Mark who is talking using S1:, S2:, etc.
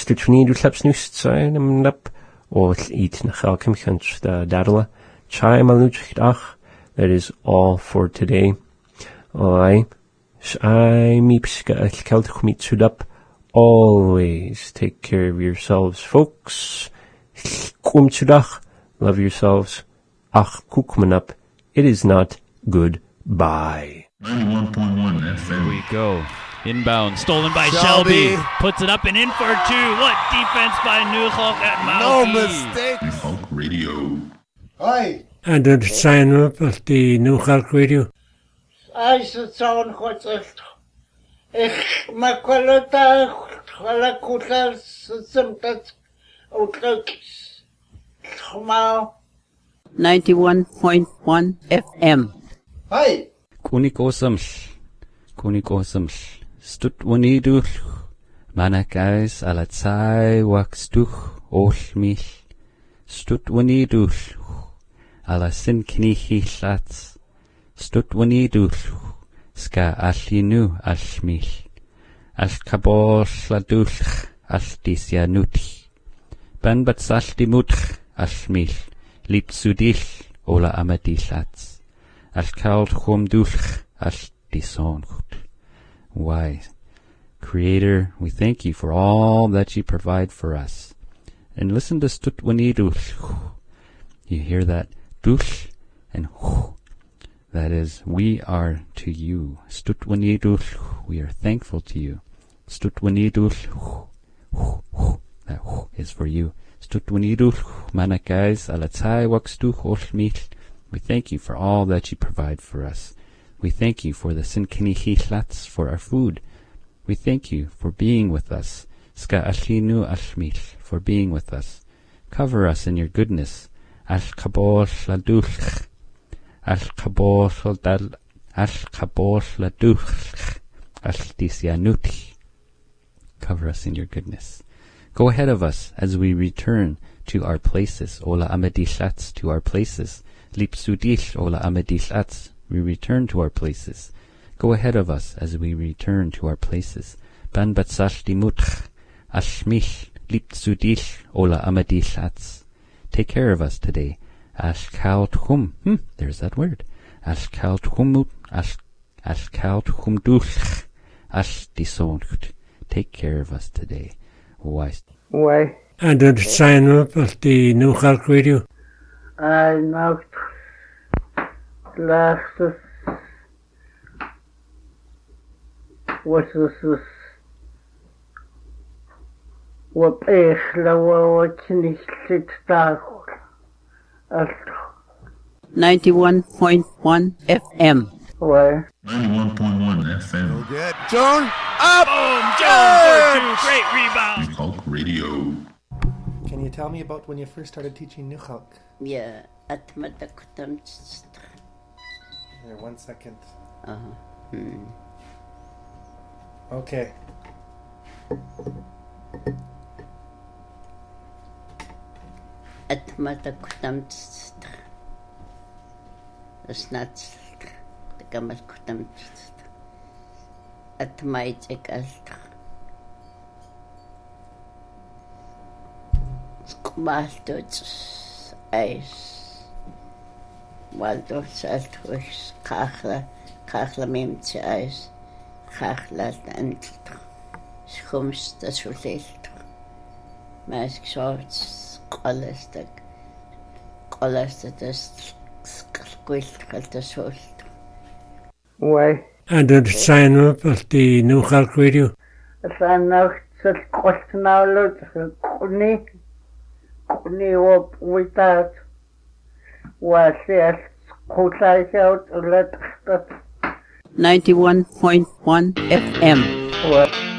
S1: Stitchnidu Slapsnust, Nap, or eat Nachalkim Hunch, the Dadala, Chai Maluchach. That is all for today. I Mipska Keltchmitsudap. Always take care of yourselves, folks. Kumtsudach. Love yourselves. Ach Kukmanup. It is not goodbye.
S2: 91.1 FM.
S3: Here we go. Inbound, stolen by Shelby. Puts it up and in for two. What defense by Newhawk at Mauki.
S4: No mistake.
S2: Newhawk Radio.
S4: Hi.
S5: And the sign up of the Newhawk Radio.
S6: I said so goed echt. Ik maak wel daar alle koeters simpelt uitdruks. Maar
S7: 91.1 FM.
S4: Hi.
S3: Kunikosam. Stut wanidu. Manakais alatsai wakstuch olmil. Stut wanidu. Ala sin knihi lats. Stut wanidu. Ska allinu allmil. Al-kabor ladulch al-disyanuti. Ban batsalti mutch allmil. Lipsudil ola amadilats. Al-kald chumdulch al-disoncht. Why, Creator, we thank you for all that you provide for us. And listen to stutwanidulch. You hear that? Dulch and hu. That is, we are to you. Stutwanidulch, we are thankful to you. Stutwanidulch, that hu is for you. Stutwanidulch, manakais alatai wakstuch olmich. We thank you for all that you provide for us. We thank you for the sinkinihihlats, for our food. We thank you for being with us. Ska alinu almich, for being with us. Cover us in your goodness. Al-kabor ladulch. Al-kabor ladulch. Al-disyanuti. Cover us in your goodness. Go ahead of us as we return to our places. Ola amadishlats, to our places. Lipsudish ola amadishlats. We return to our places. Go ahead of us as we return to our places. Ban batsash dimutch, ashmish, lipsudish, ola amadishlats. Take care of us today. Ashkaltchum, there's that word. Ashkaltchumut, ashkaltchumdulch, ashdisoncht. Take care of us today. Why?
S5: And the sign up of the Newhawk Radio.
S6: I know. Laatste was dus wat eigenlijk wat niet zit daar.
S7: 91.1 FM.
S6: Where?
S2: 91.1 FM.
S4: Get Joan up.
S3: Boom! Jones for two. Great rebound.
S2: Newhawk Radio.
S8: Can you tell me about when you first started teaching Newhawk?
S7: Yeah, at Matakutam.
S8: Here, 1 second.
S7: Uh-huh.
S8: Okay.
S7: At Matakutam. That's not the Gamalkutam. At my Jekalt. Skumaltuts. Ice. Waldo saltush kachla memtje ijs, kachla en schums dat soort licht. Maar ik zou het alles dat is squilt dat soort.
S6: Why?
S5: And the sign up of the Newhawk Radio.
S6: Het zijn nog zo'n kostnauwelijk, niet op without. Was yes, goed uit, let
S7: 91.1 FM.
S6: What?